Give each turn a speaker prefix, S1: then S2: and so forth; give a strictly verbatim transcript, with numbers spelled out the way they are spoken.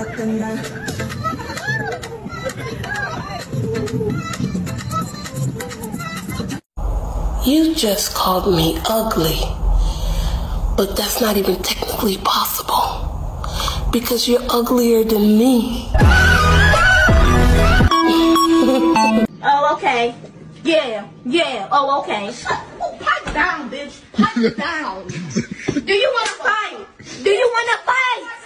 S1: You just called me ugly, but that's not even technically possible because you're uglier than me.
S2: Oh, okay. Yeah, yeah. Oh, okay. Pipe down, bitch. Pipe down. Do you want to fight? Do you want to fight?